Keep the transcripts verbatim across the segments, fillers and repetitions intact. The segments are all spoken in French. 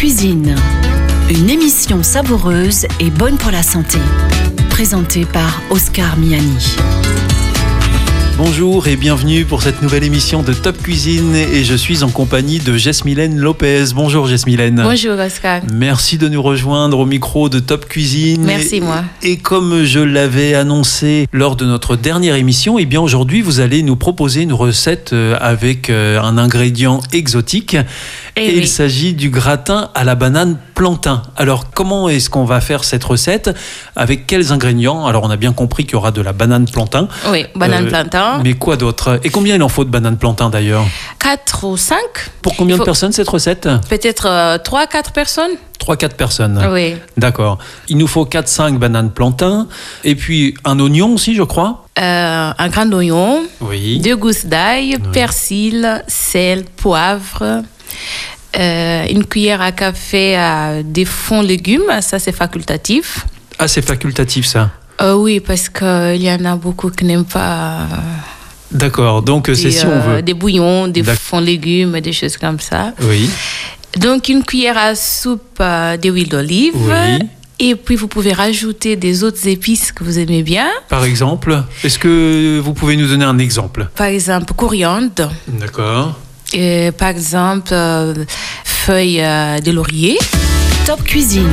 Cuisine, une émission savoureuse et bonne pour la santé, présentée par Oscar Miani. Bonjour et bienvenue pour cette nouvelle émission de Top Cuisine et je suis en compagnie de Jesmilène Lopez. Bonjour Jesmilène. Bonjour Oscar. Merci de nous rejoindre au micro de Top Cuisine. Merci et, moi. Et comme je l'avais annoncé lors de notre dernière émission, eh bien aujourd'hui vous allez nous proposer une recette avec un ingrédient exotique. Et, et oui. Il s'agit du gratin à la banane plantain. Alors comment est-ce qu'on va faire cette recette? Avec quels ingrédients? Alors on a bien compris qu'il y aura de la banane plantain. Oui, banane euh, plantain. Mais quoi d'autre? Et combien il en faut de banane plantain d'ailleurs? quatre ou cinq. Pour combien faut... de personnes cette recette? Peut-être euh, trois à quatre personnes. trois à quatre personnes. Oui. D'accord. Il nous faut quatre à cinq bananes plantain. Et puis un oignon aussi, je crois. Euh, un grain d'oignon. Oui. Deux gousses d'ail, oui. Persil, sel, poivre. Euh, une cuillère à café à des fonds légumes, ça c'est facultatif. Ah, c'est facultatif ça? euh, Oui, parce qu'il y en a beaucoup qui n'aiment pas. Euh, D'accord, donc des, c'est si on veut. Euh, des bouillons, des D'ac... fonds légumes, des choses comme ça. Oui. Donc une cuillère à soupe euh, d'huile d'olive. Oui. Et puis vous pouvez rajouter des autres épices que vous aimez bien. Par exemple, est-ce que vous pouvez nous donner un exemple? Par exemple, coriandre. D'accord. Et par exemple, euh, feuilles euh, de laurier. Top Cuisine.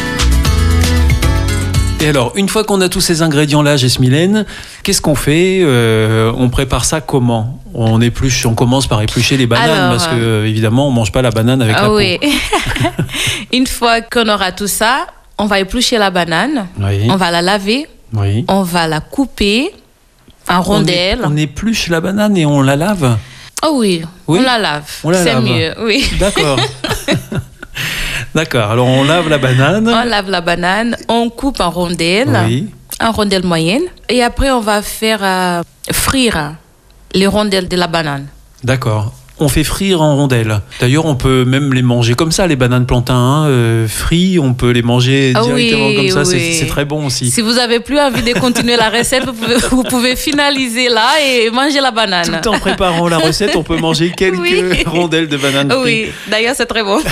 Et alors, une fois qu'on a tous ces ingrédients-là, Jesmilène, qu'est-ce qu'on fait? euh, On prépare ça comment? On épluche, on commence par éplucher les bananes alors, parce que euh, évidemment, on mange pas la banane avec ah la oui. peau. Une fois qu'on aura tout ça, on va éplucher la banane. Oui. On va la laver. Oui. On va la couper en rondelles. On, é- on épluche la banane et on la lave? Oh oui, oui, on la lave. On la C'est lave. mieux, oui. D'accord. D'accord, alors on lave la banane. On lave la banane, on coupe en rondelles, oui. en rondelles moyennes. Et après, on va faire euh, frire les rondelles de la banane. D'accord. On fait frire en rondelles. D'ailleurs, on peut même les manger comme ça, les bananes plantain, hein, euh, frites. On peut les manger ah directement oui, comme ça. Oui. C'est, c'est très bon aussi. Si vous n'avez plus envie de continuer la recette, vous pouvez, vous pouvez finaliser là et manger la banane. Tout en préparant la recette, on peut manger quelques oui. rondelles de bananes frites. Oui, d'ailleurs, c'est très bon.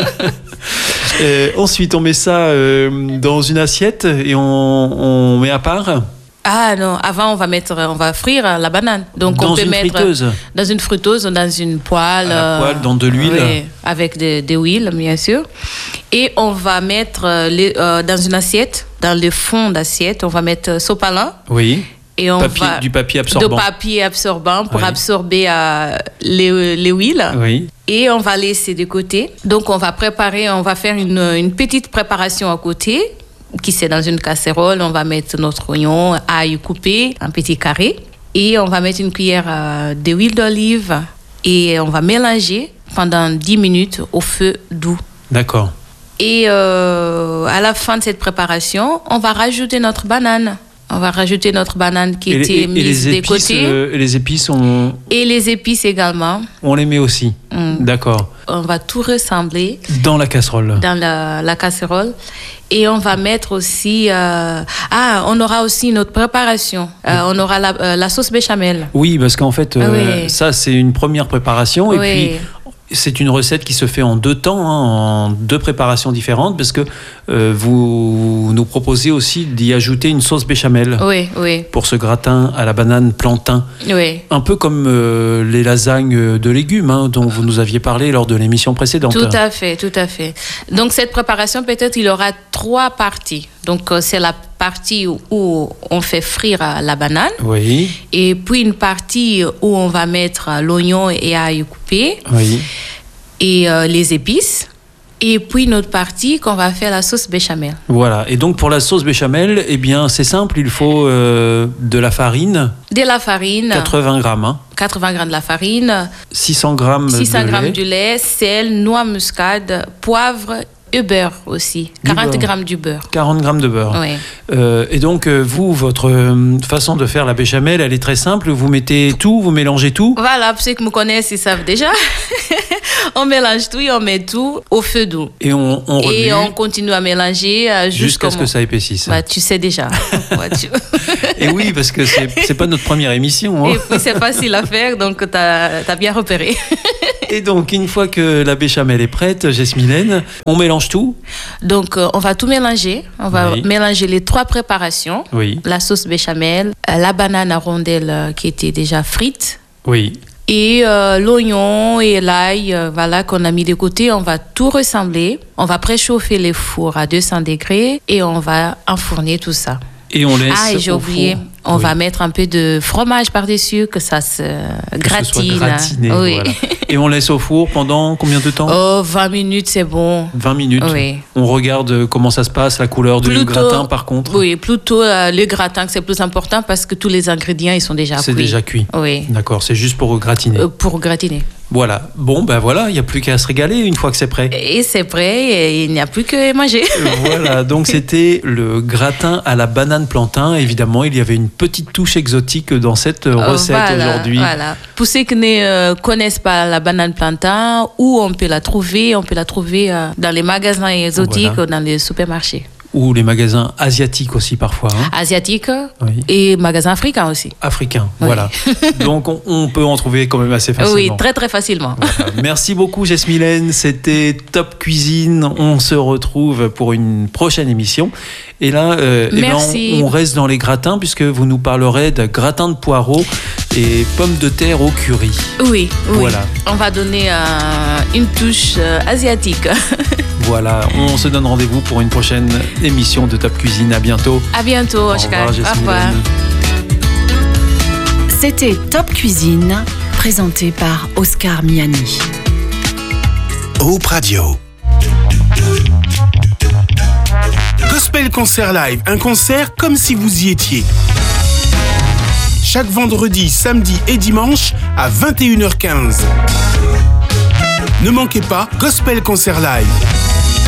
euh, ensuite, on met ça euh, dans une assiette et on, on met à part. Ah non, avant on va mettre, on va frire la banane. Donc dans on peut une mettre friteuse. Dans une friteuse, dans une poêle. À la poêle, dans de l'huile. Oui, avec de, de l'huile, bien sûr. Et on va mettre les, euh, dans une assiette, dans le fond d'assiette, on va mettre sopalin. Oui. Et on papier, va du papier absorbant. De papier absorbant pour oui. absorber euh, les, les huiles. Oui. Et on va laisser de côté. Donc on va préparer, on va faire une, une petite préparation à côté. Qui c'est dans une casserole, on va mettre notre oignon, ail coupé en petits carrés. Et on va mettre une cuillère euh, d'huile d'olive et on va mélanger pendant dix minutes au feu doux. D'accord. Et euh, à la fin de cette préparation, on va rajouter notre banane. On va rajouter notre banane qui et était les, et mise les de côté. Euh, et les épices, on... Et les épices également. On les met aussi. Mm. D'accord. On va tout ressembler. Dans la casserole. Dans la, la casserole. Et on va mettre aussi... Euh... Ah, on aura aussi une autre préparation. Euh, on aura la, euh, la sauce béchamel. Oui, parce qu'en fait, euh, oui. ça, c'est une première préparation. Et oui. puis... C'est une recette qui se fait en deux temps, hein, en deux préparations différentes, parce que euh, vous nous proposez aussi d'y ajouter une sauce béchamel. Oui, oui. Pour ce gratin à la banane plantain. Oui. Un peu comme euh, les lasagnes de légumes, hein, dont vous nous aviez parlé lors de l'émission précédente. Tout à fait, tout à fait. Donc cette préparation, peut-être, il y aura trois parties. Donc euh, c'est la partie où on fait frire la banane. Oui. Et puis une partie où on va mettre l'oignon et ail coupé. Oui. Et euh, les épices. Et puis une autre partie qu'on va faire la sauce béchamel. Voilà. Et donc pour la sauce béchamel, eh bien c'est simple, il faut euh, de la farine. De la farine. quatre-vingts grammes. Hein. quatre-vingts grammes de la farine. six cents grammes six cents de grammes lait. du lait, sel, noix muscade, poivre et beurre aussi. quarante grammes du beurre. quarante grammes de beurre. Oui. Euh, et donc, euh, vous, votre euh, façon de faire la béchamel, elle est très simple. Vous mettez tout, vous mélangez tout. Voilà, pour ceux qui me connaissent, ils savent déjà. On mélange tout et on met tout au feu doux. Et on, on remue. Et on continue à mélanger euh, jusqu'à ce que ça épaississe. Bah, tu sais déjà. Ouais, tu... Et oui, parce que c'est, c'est pas notre première émission. Hein. Et puis c'est facile à faire, donc t'as, t'as bien repéré. Et donc, une fois que la béchamel est prête, Jesmilène, on mélange tout? Donc, euh, on va tout mélanger. On va oui. mélanger les trois préparations. Oui. La sauce béchamel, euh, la banane à rondelles euh, qui était déjà frite. Oui. Et euh, l'oignon et l'ail, euh, voilà, qu'on a mis de côté, on va tout ressembler. On va préchauffer les fours à deux cents degrés et on va enfourner tout ça. Et on laisse. Ah, et j'ai oublié, on oui. va mettre un peu de fromage par-dessus, que ça se que gratine. Ce soit gratiné, oui. Voilà. Et on laisse au four pendant combien de temps? Oh, vingt minutes, c'est bon. vingt minutes. Oui. On regarde comment ça se passe, la couleur du plutôt, gratin par contre. Oui, plutôt euh, le gratin, que c'est plus important parce que tous les ingrédients, ils sont déjà c'est cuits. C'est déjà cuit. Oui. D'accord, c'est juste pour gratiner. Euh, pour gratiner. Voilà. Bon, ben voilà, il n'y a plus qu'à se régaler une fois que c'est prêt. Et c'est prêt, et il n'y a plus qu'à manger. Voilà, donc c'était le gratin à la banane plantain. Évidemment, il y avait une petite touche exotique dans cette recette voilà, aujourd'hui. Voilà. Pour ceux qui ne euh, connaissent pas la banane plantain, où on peut la trouver, on peut la trouver euh, dans les magasins exotiques, voilà. Dans les supermarchés. Ou les magasins asiatiques aussi parfois. Hein. Asiatiques oui. Et magasins africains aussi. Africains, oui. Voilà. Donc on, on peut en trouver quand même assez facilement. Oui, très très facilement. Voilà. Merci beaucoup Jesmilène, c'était Top Cuisine. On se retrouve pour une prochaine émission. Et là, euh, eh ben on, on reste dans les gratins puisque vous nous parlerez de gratin de poireaux et pommes de terre au curry. Oui, voilà. Oui. On va donner euh, une touche euh, asiatique. Voilà, on se donne rendez-vous pour une prochaine émission de Top Cuisine. À bientôt. À bientôt, Oscar. Au revoir, Au revoir. C'était Top Cuisine, présenté par Oscar Miani. Hope Radio. Gospel Concert Live, un concert comme si vous y étiez. Chaque vendredi, samedi et dimanche à vingt et une heures quinze. Ne manquez pas Gospel Concert Live.